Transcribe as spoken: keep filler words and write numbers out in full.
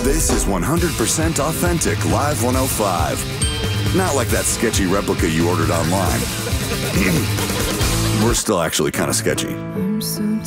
This is one hundred percent authentic Live one oh five. Not like that sketchy replica you ordered online. We're still actually kind of sketchy. I'm so